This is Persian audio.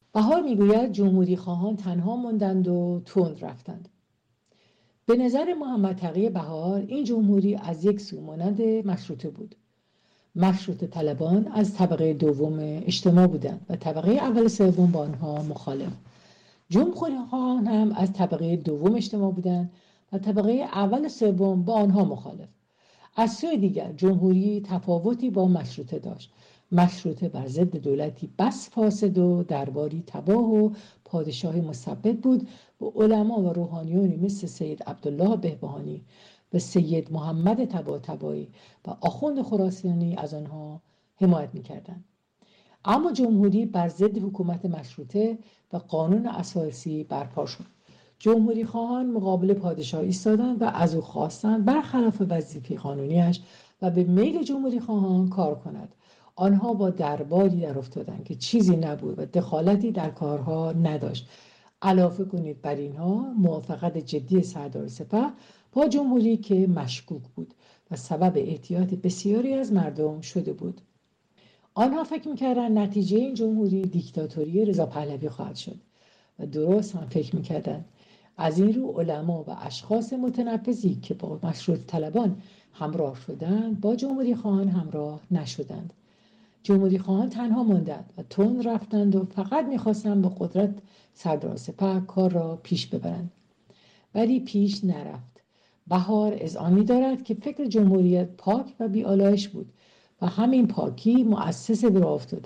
بهار میگوید جمهوری خواهان تنها ماندند و تند رفتند. به نظر محمد تقی بهار این جمهوری از یک سو مانند مشروطه بود. مشروطه طلبان از طبقه دوم اجتماع بودند و طبقه اول سوم با آنها مخالف. جمهوری خواهان هم از طبقه دوم اجتماع بودند و طبقه اول سوم با آنها مخالف. از سوی دیگر جمهوری تفاوتی با مشروطه داشت. مشروطه بر ضد دولتی بس فاسد و درباری تباه و پادشاهی مستبد بود و علما و روحانیونی مثل سید عبدالله بهبهانی و سید محمد طباطبایی و آخوند خراسانی از آنها حمایت می‌کردند. اما جمهوری بر ضد حکومت مشروطه و قانون اساسی برپا شد. جمهوری خواهان مقابل پادشاه ایستادند و از او خواستند برخلاف وظیفه قانونیش و به میل جمهوری خواهان کار کند. آنها با درباری در افتادند که چیزی نبود و دخالتی در کارها نداشت. علاوه کنید بر اینها موافقت جدی سردار سپاه با جمهوری که مشکوک بود و سبب احتیاط بسیاری از مردم شده بود. آنها فکر می‌کردند نتیجه این جمهوری دیکتاتوری رضا پهلوی خواهد شد و درست هم فکر می‌کردند. از این رو علما و اشخاص متنفذی که با مشروط طلبان همراه شدند با جمهوری خواهان همراه نشدند. جمهوری خواهان تنها ماندند و تند رفتند و فقط می‌خواستند به قدرت سردار سپاه کار را پیش ببرند. ولی پیش نرفت. بهار اذعان می‌دارد که فکر جمهوریت پاک و بی‌آلایش بود و همین پاکی مؤسس به راه افتادن